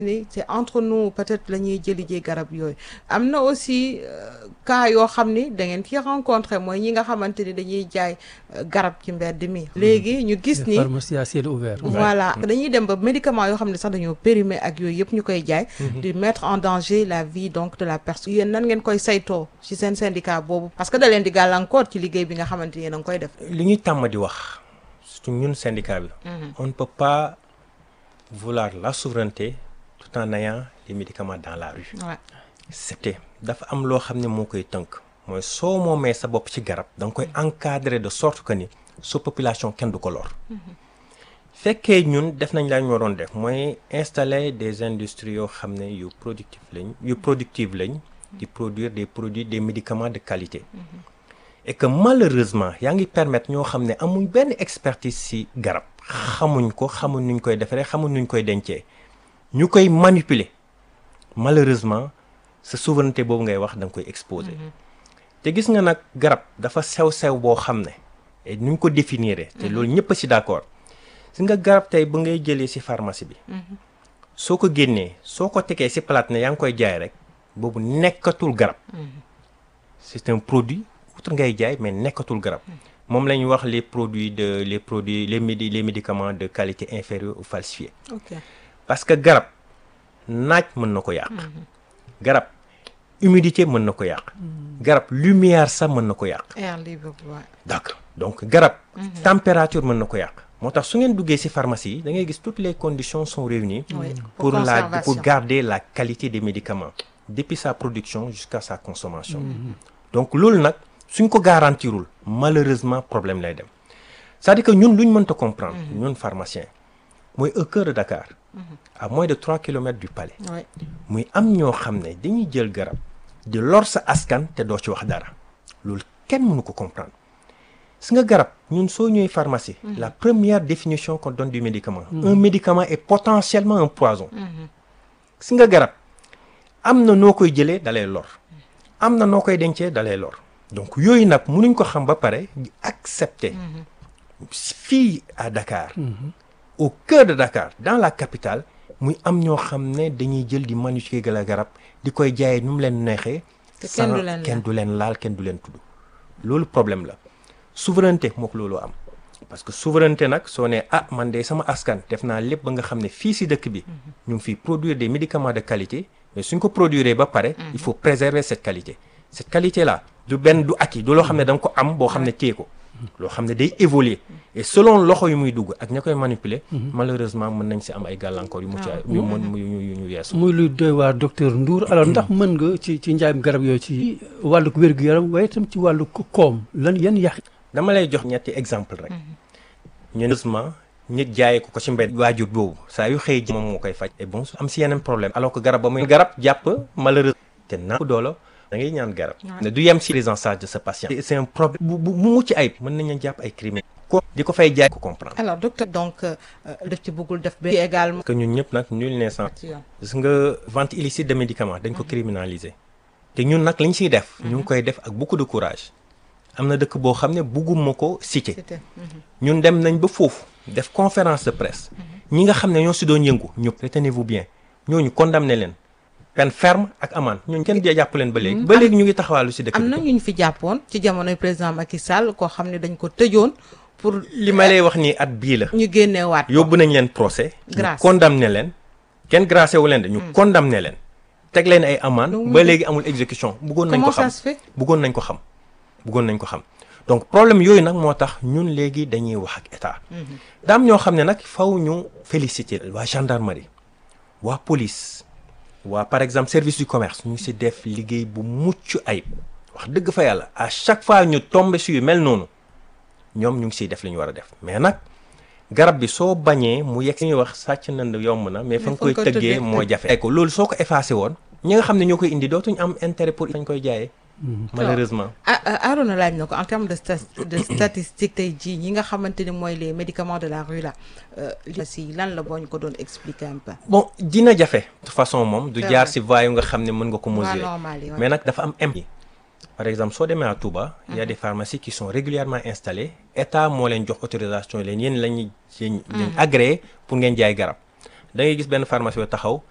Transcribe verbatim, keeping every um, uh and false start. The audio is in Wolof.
ni c'est entre nous peut-être la ñuy jëli ji garab yooyu am na aussi euh, cas yoo xam ni da ngeen ci rencontré mooy ñi nga xamante ni dañuy jaay euh, garab ci mbedd mi léegi ñu gis ni pharmacie à ciel ouvert. voilà dañuy dem ba médicaments yoo xam ne sax dañoo périmé ak yooyu yëpp ñu koy jaay di mettre en danger la vie donc de la personne yéen nan ngeen koy saytoo ci seen syndicat boobu parce que da leen di gàllankoor ci liggéey bi nga xamante ni yéen a ngi koy def li ñuy tàmm di wax surtout ñun syndicat bi on ne peut pas vouloir la souveraineté tout en ayant les médicaments dans la rue ouais. c'était dafa am loo xam ne moo koy tënk mooy soo moomee sa bopp ci garab da nga koy encadrer de sorte que ni sa population kenn du ko lor fekkee ñun def nañ la ñu waroon def mooy installer des industries yoo xam ne yu productif lañ yu productive lañ di produire des produits des médicaments de qualité et que malheureusement yaa ngi permettre ñoo xam ne amuñ benn expertise ci garab xamuñ ko xamuñ nuñ koy defaree xamuñ nuñ koy dencee ñu koy manipuler malheureusement sa souveraineté boobu ngay wax da nga koy exposer te gis nga nag garab dafa sew-sew boo xam ne et nuñ ko définir te loolu ñëpp a ci d'accord gis nga garab tey ba ngay jëlee ci pharmacie bi soo ko génnee soo ko tegee ci plate ne yaa ngi koy jaay rek boobu nekkatul garab c'est un produit outre ngay jaay mais nekkatul garab moom la ñuy wax les produits de les produits les médi les médicaments de qualité inférieure ou falsifiés ok parce que garab naaj mën na ko yàq garab humidité mën na ko yàq garab lumière sax mën na ko yàq air libre ouais. d'accord donc garab température mën na ko yàq moo tax su ngeen duggee ci pharmacie yi da ngay gis toutes les conditions sont réunies Oui, pour pour la conservation. pour garder la qualité des médicaments depuis sa production jusqu'à sa consommation donc loolu nag suñ ko garantirul malheureusement problème lay dem c'est-à-dire que ñun luñ mënta comprendre ñun pharmacien mooy au cœur de Dakar à moins de trois kilomètres du palais Ouais. muy am ñoo xam ne dañuy jël garab di lor sa askan te doo ci wax dara loolu kenn mënu ko comprendre si nga garab ñun soo ñëwee pharmacie la première définition qu'on donne du médicament un médicament est potentiellement un poison si nga garab am na noo koy jëlee dalay lor am na noo koy dencee dalay lor donc yooyu nag mënuñ ko xam ba pare di accepter fii à Dakar au cœur de Dakar dans la capitale muy am ñoo xam ne dañuy jël di manipuler la garab di koy jaayee nu mu leen neexee Te kenn du leen laal. kenn du leen laal kenn du leen tudd loolu problème la souveraineté mook loolu am parce que souveraineté nag soo ne ah man de sama askan def naa lépp ba nga xam ne fii ci dëkk bi ñu ngi fiy produire des médicaments de qualité mais suñ ko produire ba pare il faut préserver cette qualité cette qualité là du benn du acquis du loo xam ne da nga ko am boo xam ne téye ko loo xam ne day évoluer et selon loxo yu muy dugg ak ña koy manipuler malheureusement mën nañ ci am ay gàllankoor yu mucc ay yu mën yu ñu ñu yeesu muy luy doy waar docteur Ndour alors ndax mën nga ci ci njaayam garab yooyu ci wàllu wér-gu-yaram waaye itam ci wàllu koom lan yan yàq dama lay jox ñetti exemple rek ñu heureusement nit jaayee ko ko ci mbedd waajur boobu saa yu xëy ji moom moo koy faj et bon am ci yeneen problème alors que garab ba muy garab jàpp malheureusement te naa ko doolo da ngay ñaan garab ne du yem ci prise en charge de ce patient c'est un problème bu bu mucc ayib mën nañu jàpp ay criminels ko di ko fay jaay ko comprendre alors docteur donc def ci bëggul def ba également que ñun ñëpp nag nul n'est sans ci yoon gis nga vente illicite de médicaments dañ ko criminaliser te ñun nag lañ ciy def ñu ngi koy def ak beaucoup de courage am na dëkk boo xam ne bugguma ko citer c'était ñun dem nañ ba foofu def conférence de presse ñi nga xam ne ñoo si doon yëngu ñëpp retenez-vous bien ñooñu condamné leen peine ferme ak amende ñooñu kenn jàpp leen ba léegi ba léegi ñu ngi taxawaalu si dëkk am na bi ñu ñu fi jàppoon ci jamonoy président Macky Sall koo xam ne dañ ko tëjoon pour li ma lay wax nii at bii la ñu génneewaat ko. yóbbu nañ leen procès ñu Grâce. condamné leen kenn grâce wu leen de ñu condamné leen teg leen ay amende Donc, ba léegi amul exécution bëggoon nañ ko comment xam ça se fait bëggoon nañ ko xam bëggoon nañ ko xam donc problème yooyu nag moo tax ñun léegi dañuy wax ak état daam ñoo xam ne nag faw ñu féliciter waa gendarmerie waa police waa par exemple service du commerce ñu ngi si def liggéey bu mucc ayib wax dëgg fa yàlla à chaque fois ñu tombe si yu mel noonu ñoom ñu ngi siy def li ñu war a def mais nag garab bi soo bañee mu yegg si ñuy wax sàcc na yomb na mais fa nga koy tëggee moo jafe ko loolu soo ko effacé woon ñi nga xam ne ñoo koy indi dootuñu am intérêt pour fañ koy jaayee malheureusement ah Arona laaj na ko en termes de sta- de statistique tey jii ñi nga xamante ni mooy les médicaments de la rue là li si lan la boo ñu ko doon expliquer un peu. bon dina jafe de toute façon moom du C'est jaar vrai. si voie yu nga xam ne mën nga ko Voie mesurer normale yi, ouais. mais nag dafa am im par exemple soo demee à Touba il y a des pharmacies qui sont régulièrement installées état moo leen jox autorisation leen yéen lañuy leen agréé pour ngeen jaay garab da ngay gis benn pharmacie yoo taxaw